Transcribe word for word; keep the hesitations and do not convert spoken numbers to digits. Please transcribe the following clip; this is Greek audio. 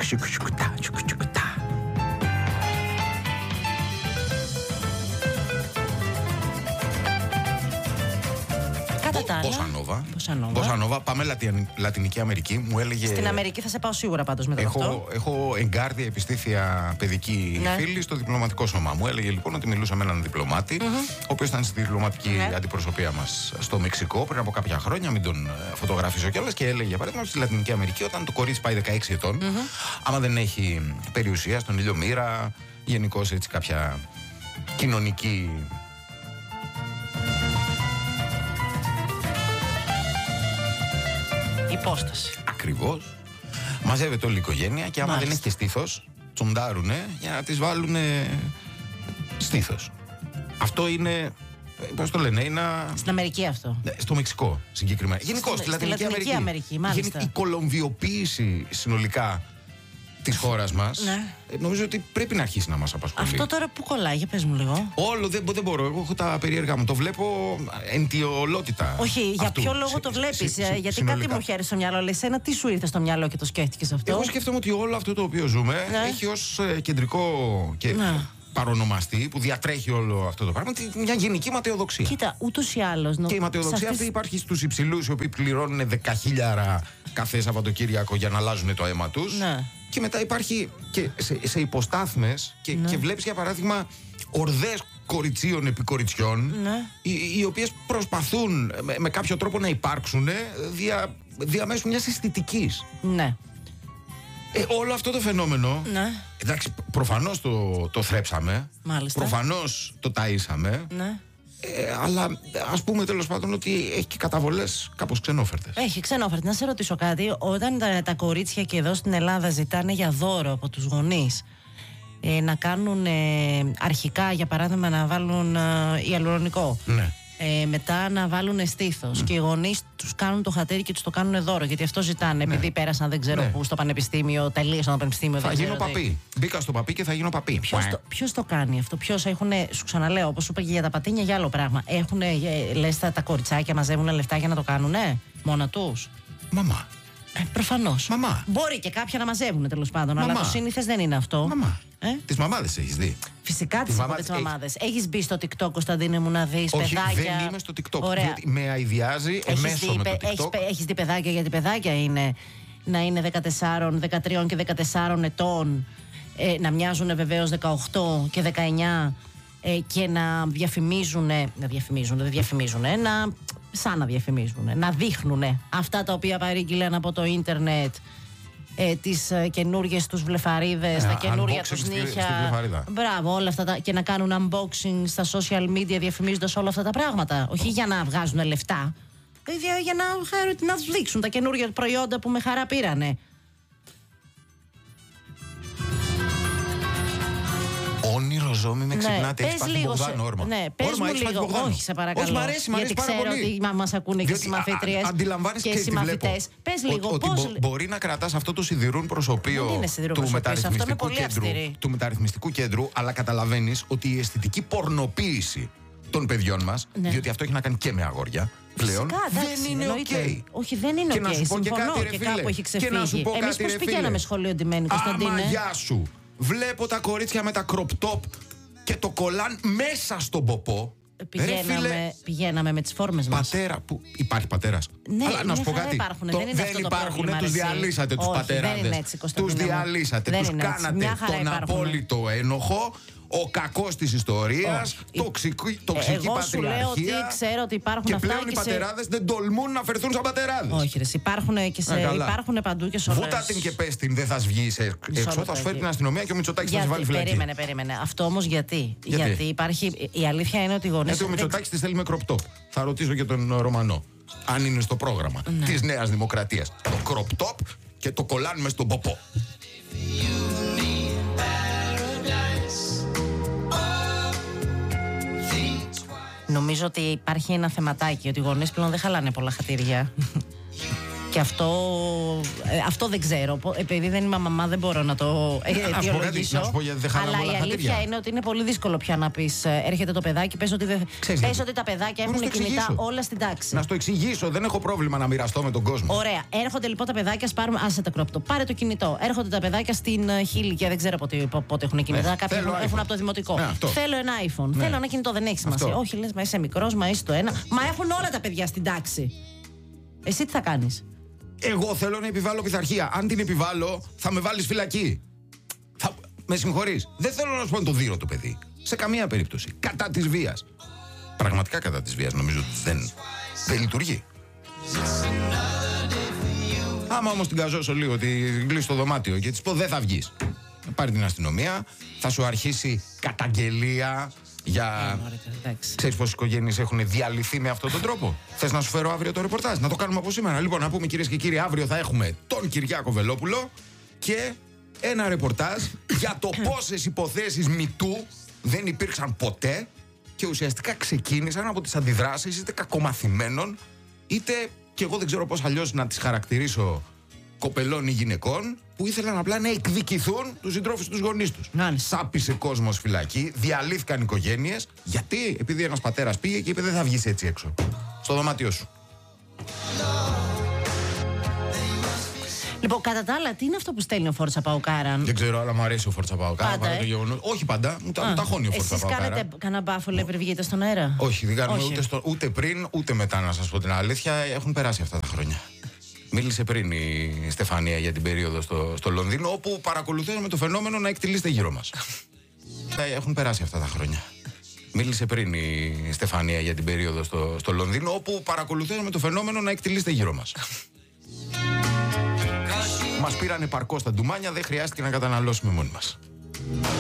Μπόσα Νόβα. Πάμε Λατιν, Λατινική Αμερική. Μου έλεγε. Στην Αμερική θα σε πάω σίγουρα πάντως μετά έχω, αυτό. Έχω εγκάρδια επιστήθεια παιδική ναι. φίλη στο διπλωματικό σώμα. Μου έλεγε λοιπόν ότι μιλούσα με έναν διπλωμάτη, mm-hmm. ο οποίος ήταν στη διπλωματική ναι. αντιπροσωπεία μας στο Μεξικό πριν από κάποια χρόνια. Μην τον φωτογραφίζω κιόλας. Και έλεγε για παράδειγμα στη Λατινική Αμερική, όταν το κορίτσι πάει δεκαέξι ετών, mm-hmm. άμα δεν έχει περιουσία στον ήλιο μοίρα, γενικώς έτσι κάποια κοινωνική. Υπόσταση. Ακριβώς. Μαζεύεται όλη η οικογένεια και άμα Μάλιστα. δεν έχει και στήθος, τσοντάρουνε για να τις βάλουνε στήθος. Αυτό είναι. Πώς το λένε, είναι. Στην Αμερική αυτό. Στο Μεξικό συγκεκριμένα. Γενικώς στη Λατινική Αμερική. Αμερική μάλιστα. Η κολομβιοποίηση συνολικά της χώρας μας, ναι. νομίζω ότι πρέπει να αρχίσει να μας απασχολεί. Αυτό τώρα που κολλάει, για πες μου λίγο. Όλο δεν, δεν μπορώ. Εγώ έχω τα περίεργα μου. Το βλέπω εντιολότητα. Όχι, για αυτού. ποιο λόγο Συ, το βλέπεις, συ, συ, γιατί συνολικά. κάτι μου χαίρει στο μυαλό. Λέει, εσένα τι σου ήρθε στο μυαλό και το σκέφτηκες αυτό? Εγώ σκέφτομαι ότι όλο αυτό το οποίο ζούμε ναι. έχει ως ε, κεντρικό και ναι. παρονομαστή που διατρέχει όλο αυτό το πράγμα μια γενική ματαιοδοξία. Κοίτα, ούτως ή άλλως. Και η ματαιοδοξία αυτή αυτές... υπάρχει στους υψηλούς, οι οποίοι πληρώνουν δεκαχίλιαρα κάθε Σαββατοκύριακο για να αλλάζουν το αίμα τους. Ναι. Και μετά υπάρχει και σε, σε υποστάθμες και, ναι. και βλέπεις για παράδειγμα ορδές κοριτσίων επί κοριτσιών ναι. οι, οι οποίες προσπαθούν με, με κάποιο τρόπο να υπάρξουν δια, διαμέσου μιας αισθητικής. Ναι. Ε, όλο αυτό το φαινόμενο, ναι. εντάξει, προφανώς το, το θρέψαμε, Μάλιστα. προφανώς το ταΐσαμε, ναι. ε, αλλά ας πούμε τέλος πάντων ότι έχει και καταβολές κάπως ξενόφερτες. Έχει ξενόφερτη. Να σε ρωτήσω κάτι. Όταν τα, τα κορίτσια και εδώ στην Ελλάδα ζητάνε για δώρο από τους γονείς ε, να κάνουν ε, αρχικά, για παράδειγμα, να βάλουν ε, ιαλουρονικό. Ναι. Ε, μετά να βάλουν στήθος. Mm. Και οι γονείς τους κάνουν το χατήρι και τους το κάνουν δώρο. Γιατί αυτό ζητάνε. Ναι. Επειδή πέρασαν, δεν ξέρω ναι. πού, στο πανεπιστήμιο, τελείωσαν το πανεπιστήμιο. Θα δεν γίνω ξέρω, παπί. δηλαδή. Μπήκα στο παπί και θα γίνω παπί. Ποιος το, ποιος το κάνει αυτό? Ποιος έχουν, σου ξαναλέω, όπως σου είπα και για τα πατίνια, για άλλο πράγμα. Έχουν, λες, τα, τα κοριτσάκια μαζεύουν λεφτά για να το κάνουνε μόνα τους? Μαμά. Ε, προφανώς. Μαμά. Μπορεί και κάποια να μαζεύουν τέλος πάντων, Μαμά. αλλά το σύνηθες δεν είναι αυτό. Μαμά. Ε? Τις μαμάδες έχεις δει? Φυσικά τις έχω τις μαμάδες. Έχεις μπει στο TikTok, Κωνσταντίνε μου, να δεις Όχι, παιδάκια? δεν είμαι στο TikTok. Ωραία. Διότι με αηδιάζει εμέσω με το TikTok. Έχεις, έχεις δει παιδάκια, γιατί παιδάκια είναι να είναι δεκατέσσερα, δεκατρία και δεκατέσσερα ετών, ε, να μοιάζουν βεβαίως δεκαοκτώ και δεκαεννιά ε, και να διαφημίζουν, να διαφημίζουν, δεν διαφημίζουν, να, σαν να διαφημίζουν, να δείχνουν αυτά τα οποία παρήγγειλαν από το ίντερνετ. Ε, τις ε, καινούργιες τους βλεφαρίδες, ε, τα καινούργια τους νύχια. Στη, στη Μπράβο, όλα αυτά τα, και να κάνουν unboxing στα social media διαφημίζοντας όλα αυτά τα πράγματα. Όχι για να βγάζουν λεφτά, ε, για, για να, να δείξουν τα καινούργια προϊόντα που με χαρά πήρανε. Όνειρο ζώμη με ξυπνάτε, ναι, έχεις πάθει Μπογδάνο όρμα. Ναι, πες όρμα, μου λίγο, όχι σε παρακαλώ. Όχι, μ' αρέσει, μ' αρέσει γιατί πάρα ξέρω πολύ. ότι μας ακούνε και οι συμμαθήτριες αντιλαμβάνεσαι και οι συμμαθητές. Πες λίγο, ότι πώς... μπο, μπορεί να κρατάς αυτό το σιδηρούν προσωπείο του μεταρρυθμιστικού, κέντρου, του μεταρρυθμιστικού κέντρου, αλλά καταλαβαίνεις ότι η αισθητική πορνοποίηση των παιδιών μας, ναι. διότι αυτό έχει να κάνει και με αγόρια, πλέον φυσικά, δεν είναι οκ. Okay. Όχι, δεν είναι οκ. Okay. Συμφωνώ και, κάτι, και κάπου έχει ξεφύγει. Εμείς πώς πηγαίναμε σχολείο ντυμένοι, Κωνσταντίνε? Άμα γεια σου, βλέπω τα κορίτσια με τα crop top και το κολλάν μέσα στον ποπό. Πηγαίναμε, φίλε, πηγαίναμε με τις φόρμες μας. Πατέρα, που υπάρχει πατέρας? Ναι, αλλά να σου πω κάτι. Υπάρχουνε, το, δεν είναι δεν αυτό υπάρχουν, το τους διαλύσατε τους πατεράδες. Τους διαλύσατε, τους κάνατε τον απόλυτο ένοχο. Ο κακός της ιστορίας, τοξική, τοξική εγώ πατριαρχία. Εγώ σου λέω ότι ξέρω ότι υπάρχουν και αυτά. Πλέον και οι πατεράδες σε... δεν τολμούν να φερθούν σαν πατεράδες. Όχι, ρε, υπάρχουν, και σε, υπάρχουν παντού και σε όλες. Βούτα την και πες την, δεν θα βγει έξω. Θα σου φέρει την αστυνομία και ο Μητσοτάκης θα σε βάλει φυλακή. Περίμενε, περίμενε. Αυτό όμως γιατί? γιατί? Γιατί υπάρχει. Η αλήθεια είναι ότι οι γονείς. Γιατί ο Μητσοτάκης τη θέλει με κροπτόπ. Θα ρωτήσω και τον Ρωμανό, αν είναι στο πρόγραμμα ναι. της Νέας Δημοκρατίας. Το κροπτόπ και το κολλάν μες στον ποπό. Νομίζω ότι υπάρχει ένα θεματάκι, ότι οι γονείς πλέον δεν χαλάνε πολλά χατήρια. Και αυτό, ε, αυτό δεν ξέρω. Επειδή δεν είμαι μαμά, δεν μπορώ να το ε, αιτιολογήσω. Να σου πω, γιατί δεν χαλάμε αλλά όλα η αλήθεια χατήρια. είναι ότι είναι πολύ δύσκολο πια να πει: έρχεται το παιδάκι, πες ότι, δεν... πες ότι τα παιδάκια έχουν κινητά όλα στην τάξη. Να στο εξηγήσω, δεν έχω πρόβλημα να μοιραστώ με τον κόσμο. Ωραία. Έρχονται λοιπόν τα παιδάκια, πάρουμε. Άσε τα κρόπτο. Πάρε το κινητό. Έρχονται τα παιδάκια στην uh, χίλικια, δεν ξέρω πότε, πότε έχουν κινητά. Ε, Κάποιοι έχουν, έχουν από το δημοτικό. Ναι, θέλω ένα iPhone. Ναι. Θέλω ένα κινητό, δεν έχει σημασία. Αυτό. Όχι, λες, μα είσαι μικρό, μα είσαι το ένα. Μα έχουν όλα τα παιδιά στην τάξη. Εσύ τι θα κάνει? Εγώ θέλω να επιβάλλω πειθαρχία. Αν την επιβάλλω, θα με βάλεις φυλακή. Θα... Με συγχωρείς. Δεν θέλω να σου πω το δείρο το παιδί. Σε καμία περίπτωση. Κατά της βίας. Πραγματικά κατά της βίας. Νομίζω ότι δεν, δεν λειτουργεί. Άμα όμως την καζώσω λίγο, ότι κλείσει το δωμάτιο και της πω δεν θα βγεις. Πάρει την αστυνομία, θα σου αρχίσει καταγγελία για. Ε, ξέρεις πόσες οικογένειες έχουν διαλυθεί με αυτόν τον τρόπο? Θες να σου φέρω αύριο το ρεπορτάζ? Να το κάνουμε από σήμερα. Λοιπόν, να πούμε, κυρίες και κύριοι, αύριο θα έχουμε τον Κυριάκο Βελόπουλο και ένα ρεπορτάζ για το πόσες υποθέσεις μητού δεν υπήρξαν ποτέ και ουσιαστικά ξεκίνησαν από τις αντιδράσεις είτε κακομαθημένων, είτε και εγώ δεν ξέρω πώς αλλιώς να τις χαρακτηρίσω, κοπελών ή γυναικών που ήθελαν απλά να εκδικηθούν τους συντρόφους τους γονείς τους. Σάπισε κόσμος φυλακή, διαλύθηκαν οικογένειες. Γιατί? Επειδή ένας πατέρας πήγε και είπε δεν θα βγεις έτσι έξω, στο δωμάτιό σου. Λοιπόν, κατά τα άλλα, τι είναι αυτό που στέλνει ο Φόρτσα Παοκάραν? Δεν ξέρω, αλλά μου αρέσει ο Φόρτσα Παοκάραν. Πάντα, ε? Όχι πάντα, μου τα ταχώνει ο Φόρτσα Παοκάραν. Εσείς κάνετε κανένα μπάφολο πριν βγείτε στον αέρα? Όχι, δεν κάνουμε ούτε, στο, ούτε πριν ούτε μετά, να σας πω την αλήθεια. Έχουν περάσει αυτά τα χρόνια. Μίλησε πριν η Στεφανία για την περίοδο στο, στο Λονδίνο, όπου παρακολουθήσαμε το φαινόμενο να εκτελείστε γύρω μας. Έχουν περάσει αυτά τα χρόνια. Μίλησε πριν η Στεφανία για την περίοδο στο, στο Λονδίνο, όπου παρακολουθήσαμε το φαινόμενο να εκτελείστε γύρω μας. Μας πήραν επαρκώς τα ντουμάνια, δεν χρειάστηκε να καταναλώσουμε μόνοι μας.